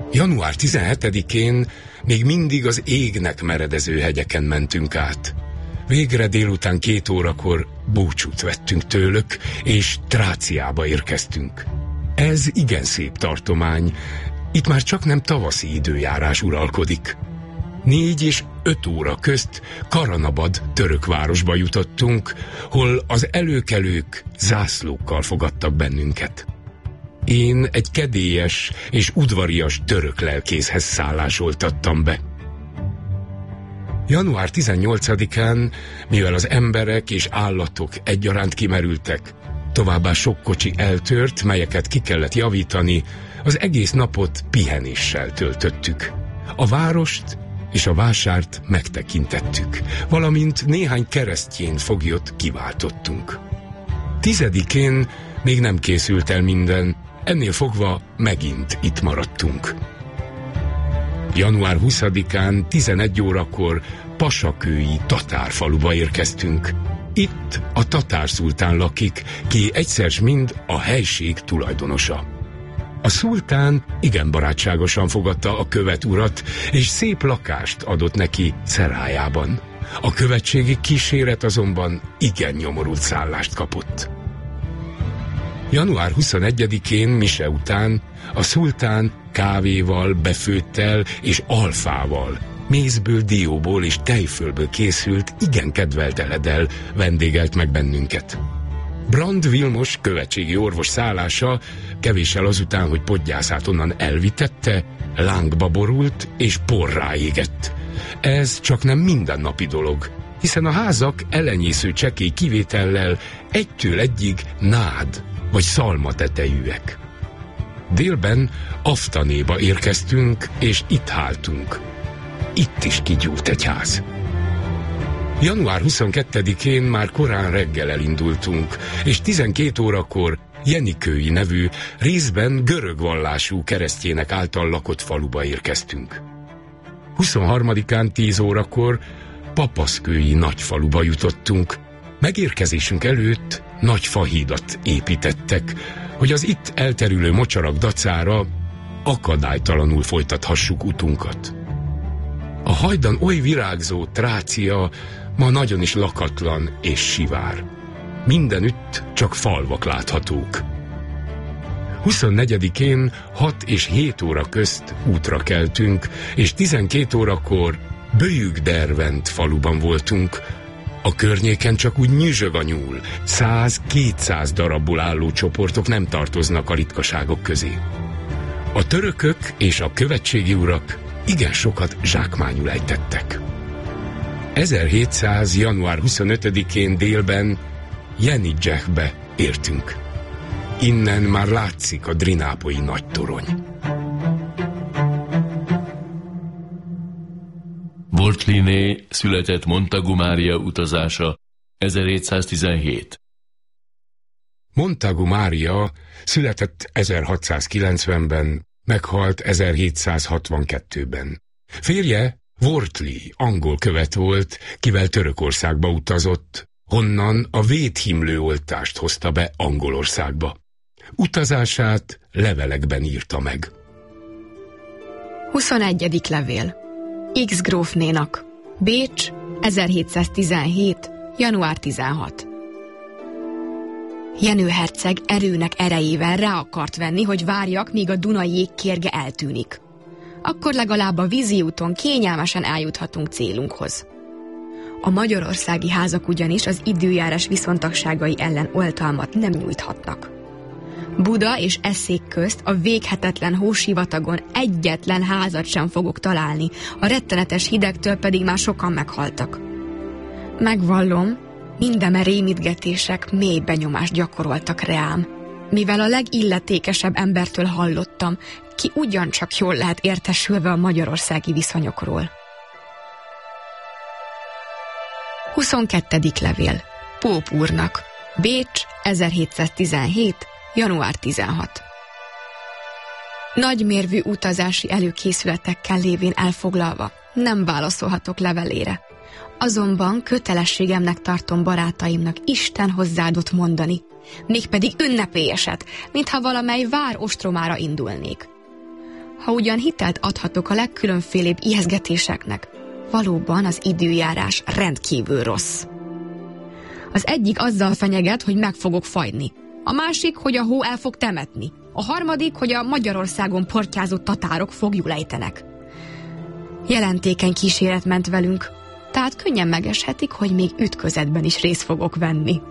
Január 17-én még mindig az égnek meredező hegyeken mentünk át. Végre délután 2 órakor búcsút vettünk tőlük, és Tráciába érkeztünk. Ez igen szép tartomány, itt már csak nem tavaszi időjárás uralkodik. 4 és 5 óra közt Karanabad török városba jutottunk, hol az előkelők zászlókkal fogadtak bennünket. Én egy kedélyes és udvarias török lelkészhez szállásoltattam be. Január 18-án, mivel az emberek és állatok egyaránt kimerültek, továbbá sok kocsi eltört, melyeket ki kellett javítani, az egész napot pihenéssel töltöttük. A várost és a vásárt megtekintettük, valamint néhány keresztjén foglyot kiváltottunk. 10-én még nem készült el minden, ennél fogva megint itt maradtunk. Január 20-án 11 órakor Pasakői tatárfaluba érkeztünk. Itt a tatárszultán lakik, ki egyszer s mind a helység tulajdonosa. A szultán igen barátságosan fogadta a követ urat, és szép lakást adott neki szerájában. A követségi kíséret azonban igen nyomorult szállást kapott. Január 21-én mise után a szultán kávéval, befőttel és alfával, mézből, dióból és tejfölből készült, igen kedvelt eledel vendégelt meg bennünket. Brand Vilmos követségi orvos szállása kevéssel azután, hogy podgyászát onnan elvitette, lángba borult és porrá égett. Ez csak nem mindennapi dolog, hiszen a házak elenyésző csekély kivétellel egytől egyig nád vagy szalmatetejűek. Délben Aftanéba érkeztünk, és itt háltunk. Itt is kigyúlt egy ház. Január 22-én már korán reggel elindultunk, és 12 órakor Jenikői nevű, részben görög vallású keresztjének által lakott faluba érkeztünk. 23-án 10 órakor Papaszkői nagyfaluba jutottunk. Megérkezésünk előtt nagy fahídat építettek, hogy az itt elterülő mocsarak dacára akadálytalanul folytathassuk utunkat. A hajdan oly virágzó Trácia ma nagyon is lakatlan és sivár. Mindenütt csak falvak láthatók. 24-én 6 és 7 óra közt útra keltünk, és 12 órakor Böjükdervent faluban voltunk. A környéken csak úgy nyüzsög a nyúl, 100-200 darabból álló csoportok nem tartoznak a ritkaságok közé. A törökök és a követségi urak igen sokat zsákmányul ejtettek. 1700. január 25-én délben Jenidzsehbe értünk. Innen már látszik a drinápolyi nagy torony. Wortleynél született Montagu Mária utazása 1717. Montagu Mária született 1690-ben, meghalt 1762-ben. Férje Wortley angol követ volt, kivel Törökországba utazott, honnan a védhimlőoltást hozta be Angolországba. Utazását levelekben írta meg. 21. levél. X grófnénak. Bécs, 1717. január 16. Jenő herceg erőnek erejével rá akart venni, hogy várjak, míg a Dunai jégkérge eltűnik. Akkor legalább a vízi úton kényelmesen eljuthatunk célunkhoz. A magyarországi házak ugyanis az időjárás viszontagságai ellen oltalmat nem nyújthatnak. Buda és Eszék közt a véghetetlen hósivatagon egyetlen házat sem fogok találni, a rettenetes hidegtől pedig már sokan meghaltak. Megvallom, mindeme rémítgetések mély benyomást gyakoroltak rám, mivel a legilletékesebb embertől hallottam, ki ugyancsak jól lehet értesülve a magyarországi viszonyokról. 22. levél. Póp úrnak. Bécs, 1717. január 16. Nagymérvű utazási előkészületekkel lévén elfoglalva nem válaszolhatok levelére. Azonban kötelességemnek tartom barátaimnak Isten hozzáadott mondani, mégpedig ünnepélyeset, mintha valamely vár ostromára indulnék. Ha ugyan hitelt adhatok a legkülönfélébb ijesztgetéseknek, valóban az időjárás rendkívül rossz. Az egyik azzal fenyeget, hogy meg fogok fagyni. A másik, hogy a hó el fog temetni. A harmadik, hogy a Magyarországon portyázó tatárok foglyul ejtenek. Jelentékeny kíséret ment velünk, tehát könnyen megeshetik, hogy még ütközetben is részt fogok venni.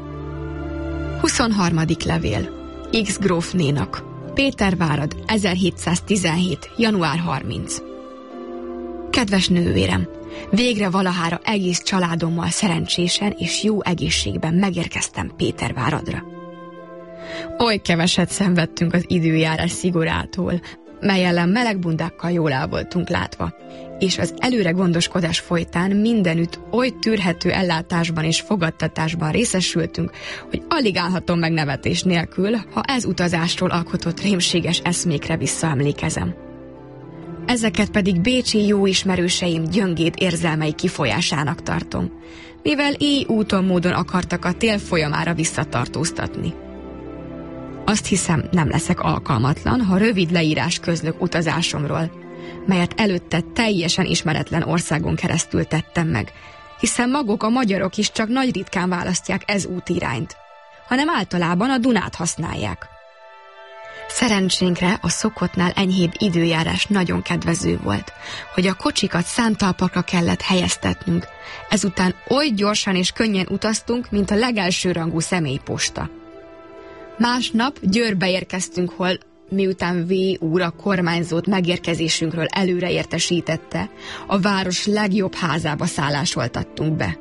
23. levél. X grófnénak. Pétervárad, 1717. január 30. Kedves nővérem, végre valahára egész családommal szerencsésen és jó egészségben megérkeztem Péterváradra. Oly keveset szenvedtünk az időjárás szigorától, mely ellen melegbundákkal jól el voltunk látva, és az előre gondoskodás folytán mindenütt oly tűrhető ellátásban és fogadtatásban részesültünk, hogy alig állhatom meg nevetés nélkül, ha ez utazásról alkotott rémséges eszmékre visszaemlékezem. Ezeket pedig bécsi jó ismerőseim gyöngéd érzelmei kifolyásának tartom, mivel így úton módon akartak a tél folyamára visszatartóztatni. Azt hiszem, nem leszek alkalmatlan, ha rövid leírás közlök utazásomról, melyet előtte teljesen ismeretlen országon keresztül tettem meg, hiszen maguk a magyarok is csak nagy ritkán választják ez útirányt, hanem általában a Dunát használják. Szerencsénkre a szokottnál enyhébb időjárás nagyon kedvező volt, hogy a kocsikat szántalpakra kellett helyeztetnünk, ezután oly gyorsan és könnyen utaztunk, mint a legelsőrangú személyposta. Másnap Győrbe érkeztünk, hol miután V. úr a kormányzót megérkezésünkről előre értesítette, a város legjobb házába szállásoltattunk be.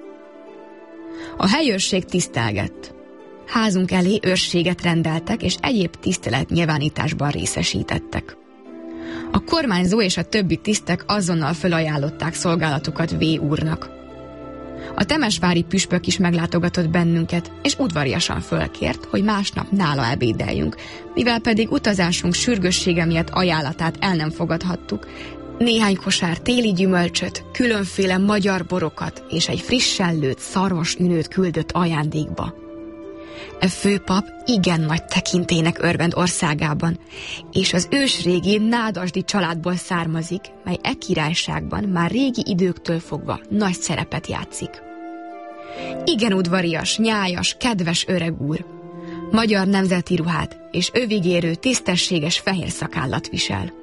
A helyőrség tisztelgett. Házunk elé őrséget rendeltek, és egyéb tiszteletnyilvánításban részesítettek. A kormányzó és a többi tisztek azonnal felajánlották szolgálatukat V. úrnak. A temesvári püspök is meglátogatott bennünket, és udvariasan fölkért, hogy másnap nála ebédeljünk, mivel pedig utazásunk sürgőssége miatt ajánlatát el nem fogadhattuk, néhány kosár téli gyümölcsöt, különféle magyar borokat és egy frissen lőtt szarvasünőt küldött ajándékba. E főpap igen nagy tekintélynek örvend országában, és az ősrégi nádasdi családból származik, mely e királyságban már régi időktől fogva nagy szerepet játszik. Igen udvarias, nyájas, kedves öreg úr, magyar nemzeti ruhát és övigérő, tisztességes fehér szakállat visel.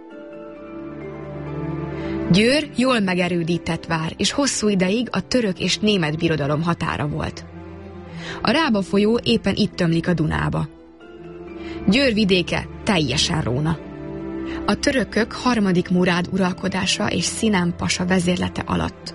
Győr jól megerődített vár, és hosszú ideig a török és német birodalom határa volt. A Rába folyó éppen itt tömlik a Dunába. Győr vidéke teljesen róna. A törökök 3. Murád uralkodása és Szinán pasa vezérlete alatt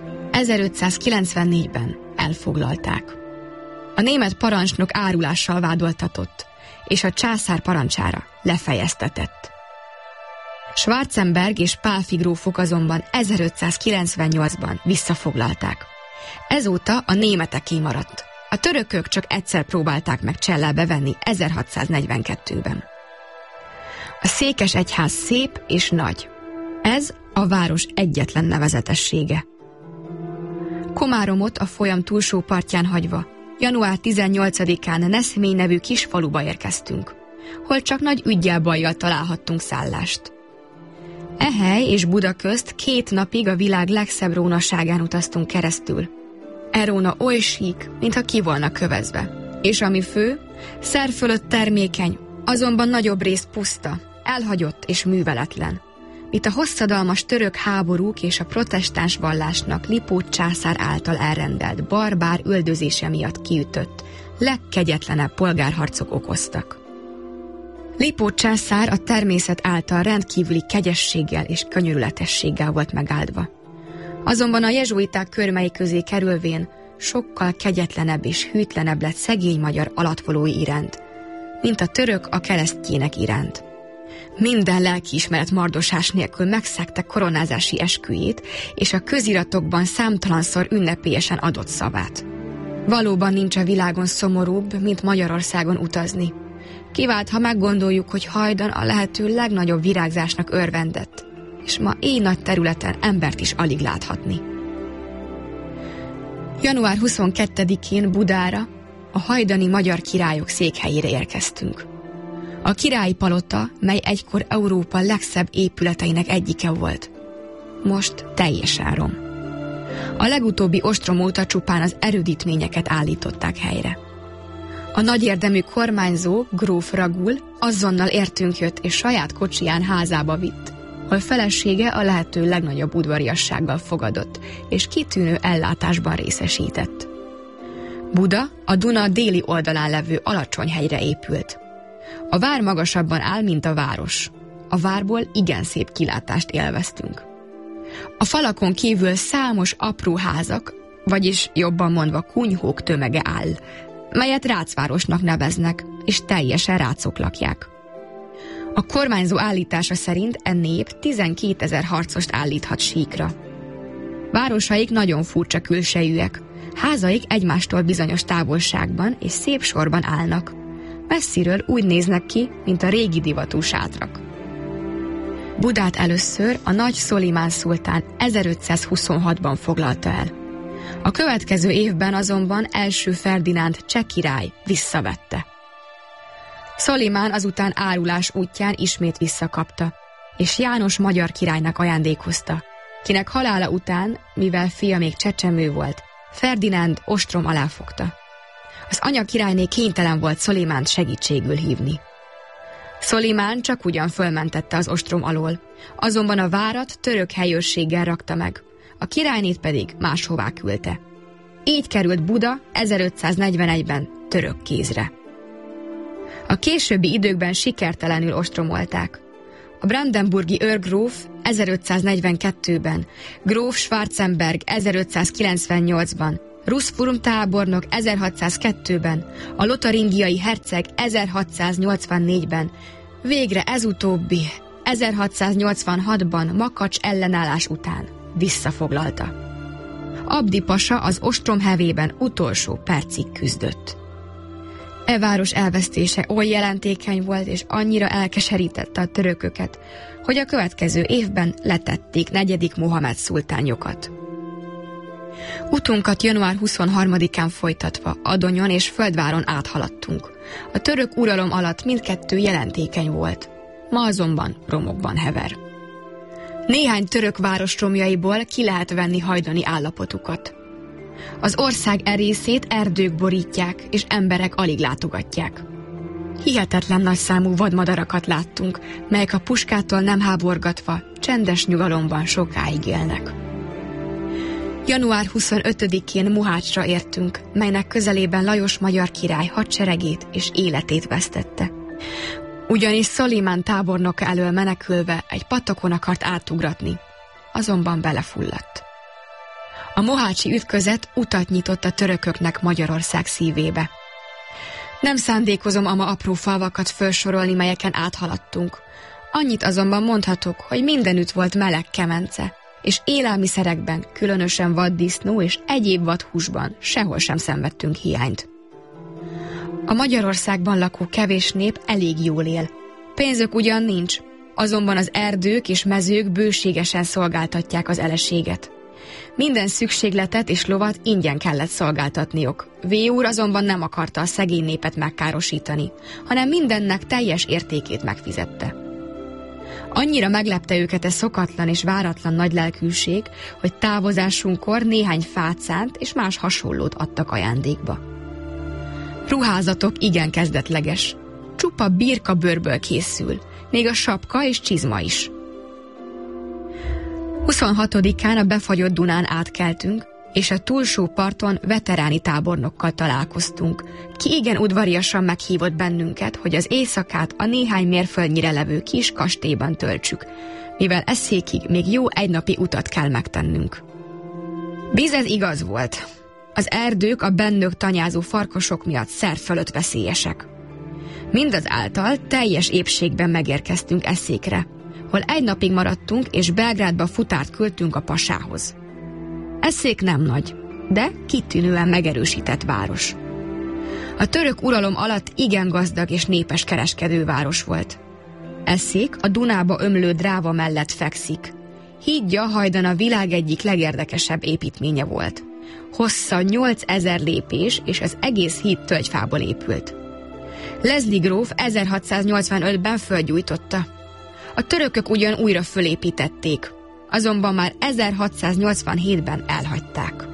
1594-ben elfoglalták. A német parancsnok árulással vádoltatott, és a császár parancsára lefejeztetett. Schwarzenberg és Pálffy grófok azonban 1598-ban visszafoglalták. Ezóta a németeké maradt. A törökök csak egyszer próbálták meg Csellel venni 1642-ben. A székesegyház szép és nagy. Ez a város egyetlen nevezetessége. Komáromot a folyam túlsó partján hagyva, január 18-án Neszmény nevű kis faluba érkeztünk, hol csak nagy üggyel bajjal találhattunk szállást. E hely és Buda közt 2 napig a világ legszebb rónaságán utaztunk keresztül. Róna oly sík, mintha ki volna kövezve. És ami fő, szer fölött termékeny, azonban nagyobb rész puszta, elhagyott és műveletlen. Mint a hosszadalmas török háborúk és a protestáns vallásnak Lipót császár által elrendelt barbár üldözése miatt kiütött, legkegyetlenebb polgárharcok okoztak. Lipót császár a természet által rendkívüli kegyességgel és könyörületességgel volt megáldva. Azonban a jezsuiták körmei közé kerülvén sokkal kegyetlenebb és hűtlenebb lett szegény magyar alattvalói iránt, mint a török a keresztjének iránt. Minden lelkiismeret mardosás nélkül megszegte koronázási esküjét, és a köziratokban számtalanszor ünnepélyesen adott szavát. Valóban nincs a világon szomorúbb, mint Magyarországon utazni. Kivált, ha meggondoljuk, hogy hajdan a lehető legnagyobb virágzásnak örvendett, és ma így nagy területen embert is alig láthatni. Január 22-én Budára, a hajdani magyar királyok székhelyére érkeztünk. A királyi palota, mely egykor Európa legszebb épületeinek egyike volt, most teljesen rom. A legutóbbi ostrom óta csupán az erődítményeket állították helyre. A nagyérdemű kormányzó, gróf Ragul azonnal értünk jött és saját kocsiján házába vitt, ahol felesége a lehető legnagyobb udvariassággal fogadott, és kitűnő ellátásban részesített. Buda a Duna déli oldalán levő alacsony hegyre épült. A vár magasabban áll, mint a város. A várból igen szép kilátást élveztünk. A falakon kívül számos apró házak, vagyis jobban mondva kunyhók tömege áll, melyet rácvárosnak neveznek, és teljesen rácok lakják. A kormányzó állítása szerint e nép 12 000 harcost állíthat síkra. Városaik nagyon furcsa külsejűek, házaik egymástól bizonyos távolságban és szép sorban állnak. Messziről úgy néznek ki, mint a régi divatú sátrak. Budát először a nagy Szolimán szultán 1526-ban foglalta el. A következő évben azonban első Ferdinánd cseh király visszavette. Szolimán azután árulás útján ismét visszakapta, és János magyar királynak ajándékozta, kinek halála után, mivel fia még csecsemő volt, Ferdinánd ostrom alá fogta. Az anya királyné kénytelen volt Szolimánt segítségül hívni. Szolimán csak ugyan fölmentette az ostrom alól, azonban a várat török helyőrséggel rakta meg, a királynét pedig máshová küldte. Így került Buda 1541-ben török kézre. A későbbi időkben sikertelenül ostromolták. A brandenburgi őrgróf 1542-ben, gróf Schwarzenberg 1598-ban, Ruszfurm tábornok 1602-ben, a lotaringiai herceg 1684-ben, végre ez utóbbi 1686-ban Makacs ellenállás után visszafoglalta. Abdi pasa az ostrom hevében utolsó percig küzdött. E város elvesztése oly jelentékeny volt, és annyira elkeserítette a törököket, hogy a következő évben letették 4. Mohamed szultánjukat. Utunkat január 23-án folytatva Adonyon és Földváron áthaladtunk. A török uralom alatt mindkettő jelentékeny volt, ma azonban romokban hever. Néhány török város romjaiból ki lehet venni hajdani állapotukat. Az ország e részét erdők borítják, és emberek alig látogatják. Hihetetlen nagyszámú vadmadarakat láttunk, melyek a puskától nem háborgatva, csendes nyugalomban sokáig élnek. Január 25-én Mohácsra értünk, melynek közelében Lajos magyar király hadseregét és életét vesztette. Ugyanis Szolimán tábornok elől menekülve egy patakon akart átugratni, azonban belefulladt. A mohácsi ütközet utat nyitott a törököknek Magyarország szívébe. Nem szándékozom ama apró falvakat felsorolni, melyeken áthaladtunk. Annyit azonban mondhatok, hogy mindenütt volt meleg kemence, és élelmiszerekben, különösen vaddisznó és egyéb vadhúsban sehol sem szenvedtünk hiányt. A Magyarországban lakó kevés nép elég jól él. Pénzük ugyan nincs, azonban az erdők és mezők bőségesen szolgáltatják az eleséget. Minden szükségletet és lovat ingyen kellett szolgáltatniok. V. úr azonban nem akarta a szegény népet megkárosítani, hanem mindennek teljes értékét megfizette. Annyira meglepte őket szokatlan és váratlan nagylelkűség, hogy távozásunkkor néhány fát szánt és más hasonlót adtak ajándékba. Ruházatok igen kezdetleges. Csupa birkabőrből készül, még a sapka és csizma is. 26-án a befagyott Dunán átkeltünk, és a túlsó parton veteráni tábornokkal találkoztunk, ki igen udvariasan meghívott bennünket, hogy az éjszakát a néhány mérföldnyire levő kis kastélyban töltsük, mivel eszékig még jó egynapi utat kell megtennünk. Bizony igaz volt. Az erdők a bennük tanyázó farkasok miatt szer fölött veszélyesek. Mindazáltal teljes épségben megérkeztünk Eszékre, hol egy napig maradtunk, és Belgrádba futárt küldtünk a pasához. Eszék nem nagy, de kitűnően megerősített város. A török uralom alatt igen gazdag és népes kereskedőváros volt. Eszék a Dunába ömlő Dráva mellett fekszik. Hídja hajdan a világ egyik legérdekesebb építménye volt. Hossza 8000 lépés, és az egész híd tölgyfából épült. Leslie gróf 1685-ben földgyújtotta. A törökök ugyan újra fölépítették, azonban már 1687-ben elhagyták.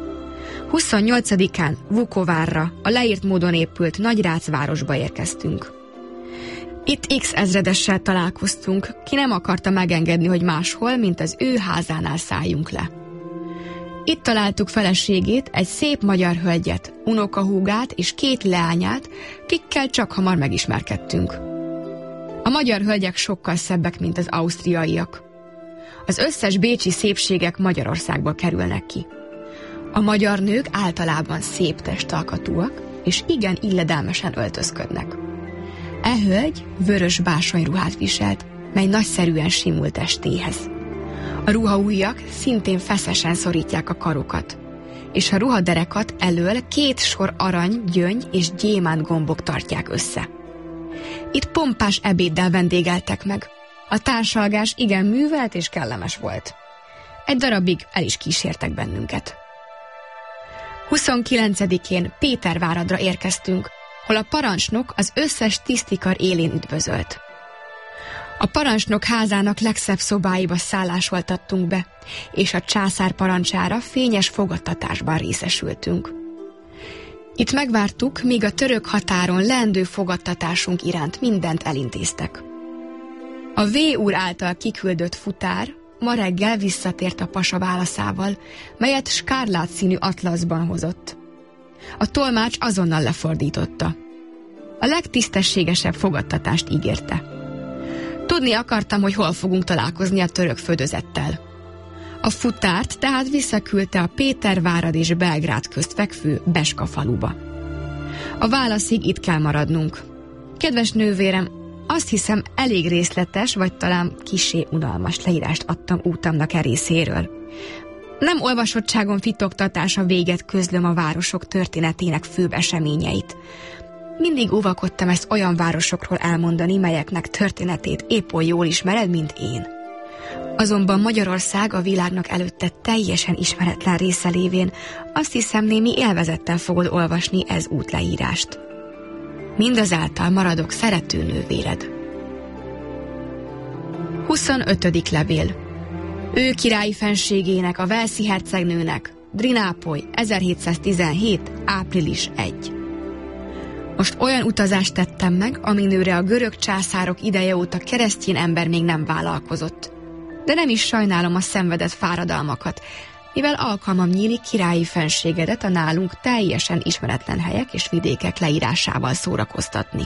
28-án Vukovárra, a leírt módon épült Nagyrác városba érkeztünk. Itt X ezredessel találkoztunk, ki nem akarta megengedni, hogy máshol, mint az ő házánál szálljunk le. Itt találtuk feleségét, egy szép magyar hölgyet, unokahúgát és 2 leányát, kikkel csak hamar megismerkedtünk. A magyar hölgyek sokkal szebbek, mint az ausztriaiak. Az összes bécsi szépségek Magyarországból kerülnek ki. A magyar nők általában szép testalkatúak, és igen illedelmesen öltözködnek. E hölgy vörös bársonyruhát viselt, mely nagyszerűen simult testéhez. A ruhaujjak szintén feszesen szorítják a karokat, és a ruhaderekat elől 2 sor arany, gyöngy és gyémánt gombok tartják össze. Itt pompás ebéddel vendégeltek meg. A társalgás igen művelt és kellemes volt. Egy darabig el is kísértek bennünket. 29-én Péterváradra érkeztünk, hol a parancsnok az összes tisztikar élén üdvözölt. A parancsnok házának legszebb szobáiba szállásoltattunk be, és a császár parancsára fényes fogadtatásban részesültünk. Itt megvártuk, míg a török határon leendő fogadtatásunk iránt mindent elintéztek. A V. úr által kiküldött futár ma reggel visszatért a pasa válaszával, melyet skárlát színű atlaszban hozott. A tolmács azonnal lefordította. A legtisztességesebb fogadtatást ígérte. Tudni akartam, hogy hol fogunk találkozni a török földözettel. A futárt tehát visszaküldte a Pétervárad és Belgrád közt fekvő Beska faluba. A válaszig itt kell maradnunk. Kedves nővérem, azt hiszem elég részletes, vagy talán kissé unalmas leírást adtam útamnak e részéről. Nem olvasottságon fitoktatása véget közlöm a városok történetének főbb eseményeit. Mindig óvakodtam ezt olyan városokról elmondani, melyeknek történetét épp oly jól ismered, mint én. Azonban Magyarország a világnak előtte teljesen ismeretlen része lévén azt hiszem némi élvezettel fogod olvasni ez útleírást. Mindazáltal maradok szerető nővéred. 25. levél. Ő királyi fenségének, a Velszi hercegnőnek, Drinápoly, 1717. április 1. Most olyan utazást tettem meg, aminőre a görög császárok ideje óta keresztény ember még nem vállalkozott. De nem is sajnálom a szenvedett fáradalmakat, mivel alkalmam nyílik királyi fenségedet a nálunk teljesen ismeretlen helyek és vidékek leírásával szórakoztatni.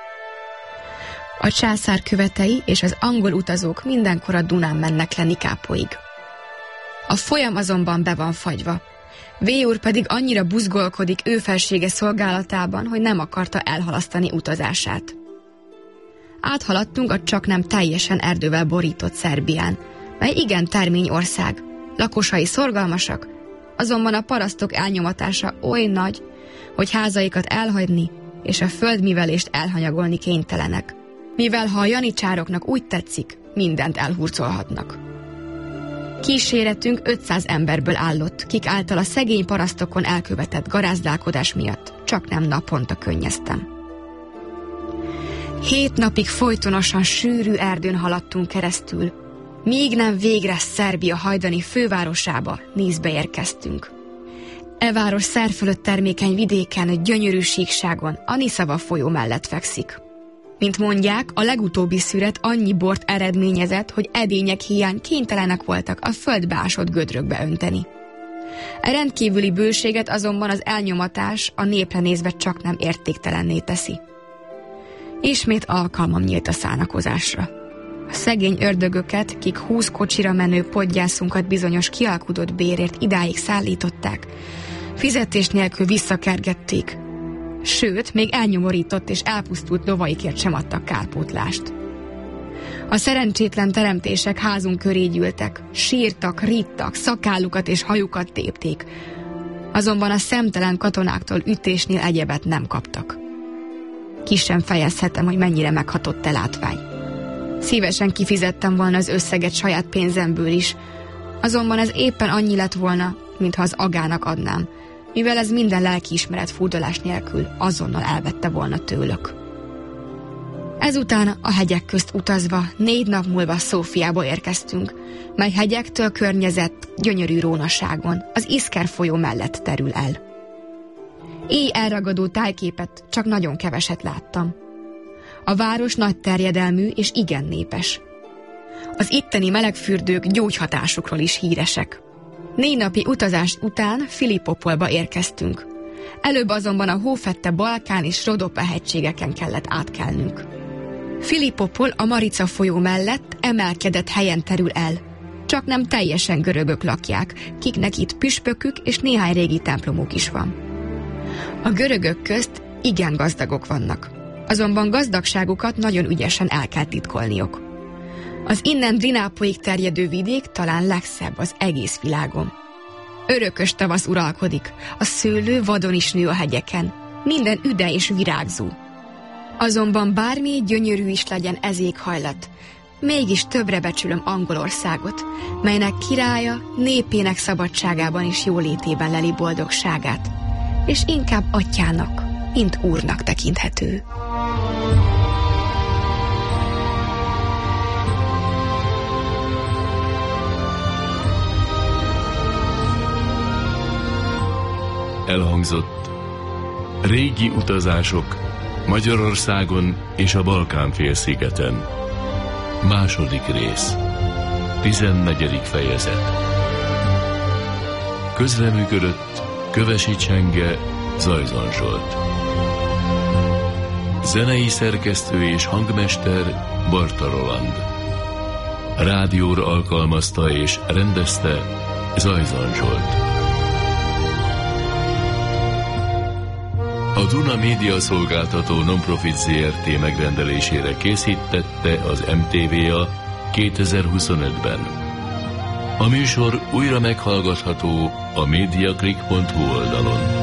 A császár követei és az angol utazók mindenkor a Dunán mennek le Nikápolyig. A folyam azonban be van fagyva. V. úr pedig annyira buzgolkodik ő felsége szolgálatában, hogy nem akarta elhalasztani utazását. Áthaladtunk a csaknem teljesen erdővel borított Szerbián, mely igen termény ország, lakosai szorgalmasak, azonban a parasztok elnyomatása oly nagy, hogy házaikat elhagyni és a földművelést elhanyagolni kénytelenek, mivel ha a janicsároknak úgy tetszik, mindent elhurcolhatnak. Kíséretünk 500 emberből állott, kik által a szegény parasztokon elkövetett garázdálkodás miatt csak nem naponta könnyeztem. 7 napig folytonosan sűrű erdőn haladtunk keresztül, míg nem végre Szerbia hajdani fővárosába, Niszbe érkeztünk. E város szer fölött termékeny vidéken, gyönyörű síkságon, a Niszava folyó mellett fekszik. Mint mondják, a legutóbbi szüret annyi bort eredményezett, hogy edények hiány kénytelenek voltak a földbe ásott gödrökbe önteni. E rendkívüli bőséget azonban az elnyomatás a népre nézve csak nem értéktelenné teszi. Ismét alkalmam nyílt a szánakozásra. A szegény ördögöket, kik 20 kocsira menő podgyászunkat bizonyos kialkudott bérért idáig szállították, fizetés nélkül visszakergették, sőt, még elnyomorított és elpusztult lovaikért sem adtak kárpótlást. A szerencsétlen teremtések házunk köré gyűltek, sírtak, rittak, szakállukat és hajukat tépték, azonban a szemtelen katonáktól ütésnél egyebet nem kaptak. Ki sem fejezhetem, hogy mennyire meghatott a látvány. Szívesen kifizettem volna az összeget saját pénzemből is, azonban ez éppen annyi lett volna, mintha az agának adnám, mivel ez minden lelkiismeret furdalás nélkül azonnal elvette volna tőlük. Ezután a hegyek közt utazva 4 nap múlva Szófiába érkeztünk, mely hegyektől környezett gyönyörű rónaságon, az Iszker folyó mellett terül el. Így elragadó tájképet csak nagyon keveset láttam. A város nagy terjedelmű és igen népes. Az itteni melegfürdők gyógyhatásukról is híresek. 4 napi utazás után Filipopolba érkeztünk. Előbb azonban a hófette Balkán és Rodope hegységeken kellett átkelnünk. Filipopol a Marica folyó mellett emelkedett helyen terül el. Csak nem teljesen görögök lakják, kiknek itt püspökük és néhány régi templomuk is van. A görögök közt igen gazdagok vannak, azonban gazdagságukat nagyon ügyesen el kell titkolniuk. Az innen Drinápoig terjedő vidék talán legszebb az egész világon. Örökös tavasz uralkodik, a szőlő vadon is nő a hegyeken, minden üde és virágzó. Azonban bármi gyönyörű is legyen ez éghajlat, mégis többre becsülöm Angolországot, melynek királya népének szabadságában és jólétében leli boldogságát, és inkább atyának, mint úrnak tekinthető. Elhangzott régi utazások Magyarországon és a Balkán-félszigeten. Második rész. 14. fejezet. Közreműködött Kövesi Csenge, Zajzan Zsolt. Zenei szerkesztő és hangmester Barta Roland. Rádióra alkalmazta és rendezte Zajzan Zsolt. A Duna Média Szolgáltató Nonprofit Zrt. Megrendelésére készítette az MTV-a 2025-ben. A műsor újra meghallgatható a mediaclick.hu oldalon.